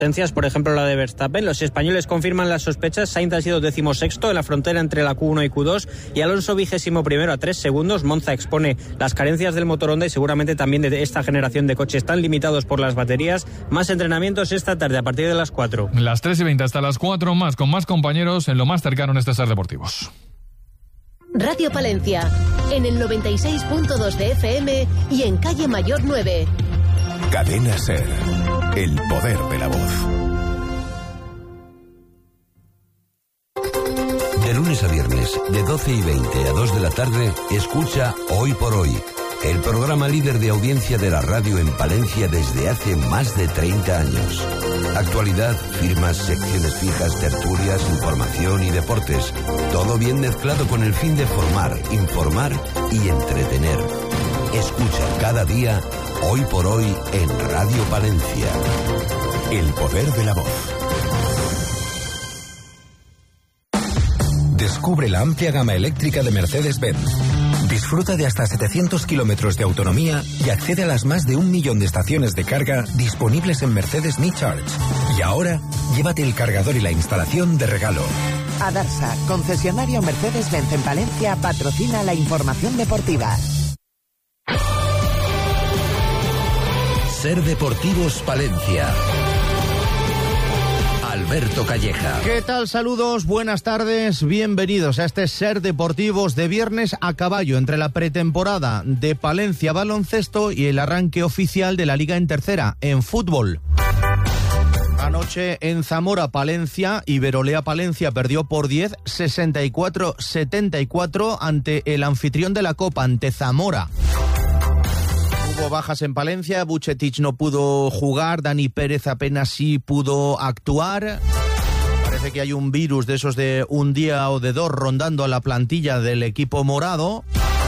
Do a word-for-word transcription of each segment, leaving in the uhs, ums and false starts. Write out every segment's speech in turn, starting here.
Por ejemplo, la de Verstappen. Los españoles confirman las sospechas. Sainz ha sido decimosexto en la frontera entre la Q uno y Q dos y Alonso vigésimo primero a tres segundos. Monza expone las carencias del motor Honda y seguramente también de esta generación de coches tan limitados por las baterías. Más entrenamientos esta tarde a partir de las cuatro. Las tres y veinte hasta las cuatro, más con más compañeros en lo más cercano en este Ser Deportivos. Radio Palencia, en el noventa y seis punto dos de F M y en Calle Mayor nueve. Cadena Ser, el poder de la voz. De lunes a viernes, de doce y veinte a dos de la tarde, escucha Hoy por Hoy, el programa líder de audiencia de la radio en Palencia desde hace más de treinta años. Actualidad, firmas, secciones fijas, tertulias, información y deportes. Todo bien mezclado con el fin de formar, informar y entretener. Escucha cada día Hoy por Hoy en Radio Palencia. El poder de la voz. Descubre la amplia gama eléctrica de Mercedes-Benz. Disfruta de hasta setecientos kilómetros de autonomía y accede a las más de un millón de estaciones de carga disponibles en Mercedes Me Charge. Y ahora, llévate el cargador y la instalación de regalo. Adarsa, concesionario Mercedes-Benz en Palencia, patrocina la información deportiva. Ser Deportivos Palencia. Alberto Calleja. ¿Qué tal? Saludos, buenas tardes, bienvenidos a este Ser Deportivos de viernes a caballo entre la pretemporada de Palencia Baloncesto y el arranque oficial de la Liga en Tercera, en fútbol. Anoche en Zamora, Palencia, Iberolea Palencia perdió por diez, sesenta y cuatro a setenta y cuatro ante el anfitrión de la Copa, ante Zamora. Hubo bajas en Palencia, Vucetich no pudo jugar, Dani Pérez apenas sí pudo actuar. Parece que hay un virus de esos de un día o de dos rondando a la plantilla del equipo morado.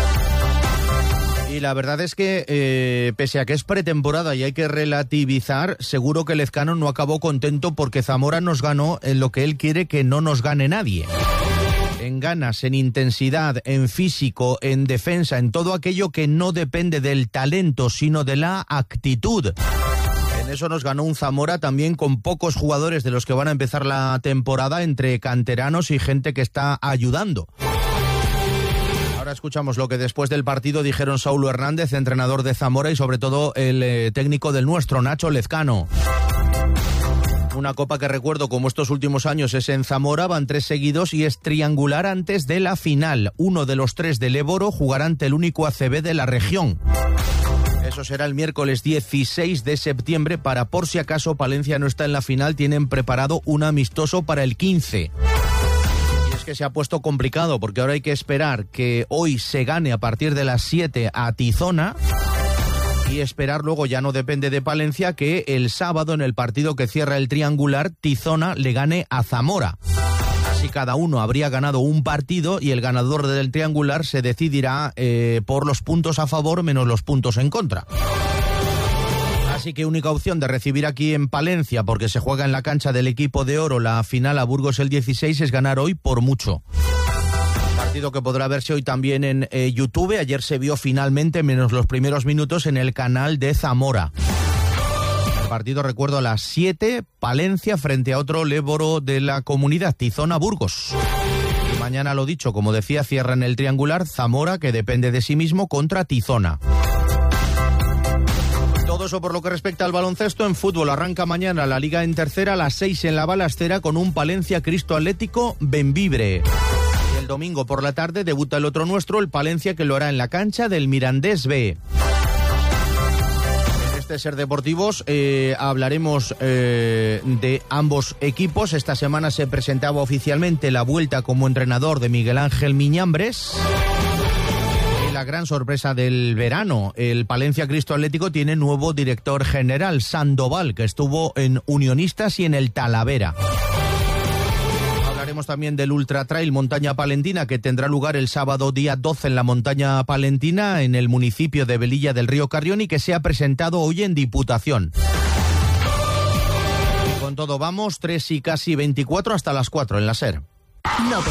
Y la verdad es que, eh, pese a que es pretemporada y hay que relativizar, seguro que Lezcano no acabó contento porque Zamora nos ganó en lo que él quiere que no nos gane nadie. En ganas, en intensidad, en físico, en defensa, en todo aquello que no depende del talento, sino de la actitud. En eso nos ganó un Zamora también con pocos jugadores de los que van a empezar la temporada, entre canteranos y gente que está ayudando. Ahora escuchamos lo que después del partido dijeron Saulo Hernández, entrenador de Zamora, y sobre todo el eh, técnico del nuestro, Nacho Lezcano. Una copa que recuerdo como estos últimos años es en Zamora, van tres seguidos y es triangular antes de la final. Uno de los tres del Éboro jugará ante el único A C B de la región. Eso será el miércoles dieciséis de septiembre para, por si acaso Palencia no está en la final, tienen preparado un amistoso para el quince. Y es que se ha puesto complicado porque ahora hay que esperar que hoy se gane a partir de las siete a Tizona. Y esperar luego, ya no depende de Palencia, que el sábado en el partido que cierra el triangular, Tizona le gane a Zamora. Así cada uno habría ganado un partido y el ganador del triangular se decidirá eh, por los puntos a favor menos los puntos en contra. Así que única opción de recibir aquí en Palencia, porque se juega en la cancha del equipo de oro la final a Burgos el dieciséis, es ganar hoy por mucho. Partido que podrá verse hoy también en eh, YouTube. Ayer se vio finalmente, menos los primeros minutos, en el canal de Zamora. El partido, recuerdo, a las siete, Palencia frente a otro Éboro de la comunidad, Tizona Burgos. Y mañana, lo dicho, como decía, cierran el triangular Zamora, que depende de sí mismo, contra Tizona. Todo eso por lo que respecta al baloncesto. En fútbol arranca mañana la Liga en Tercera a las seis en la Balastera con un Palencia Cristo Atlético Bembibre. El domingo por la tarde debuta el otro nuestro, el Palencia, que lo hará en la cancha del Mirandés B. En este Ser Deportivos eh, hablaremos eh, de ambos equipos. Esta semana se presentaba oficialmente la vuelta como entrenador de Miguel Ángel Miñambres. Y la gran sorpresa del verano, el Palencia Cristo Atlético tiene nuevo director general, Sandoval, que estuvo en Unionistas y en el Talavera. Hablaremos también del Ultra Trail Montaña Palentina, que tendrá lugar el sábado día doce en la Montaña Palentina, en el municipio de Velilla del Río Carrión, y que se ha presentado hoy en Diputación. Y con todo vamos, tres y casi veinticuatro hasta las cuatro en la SER. Novedades.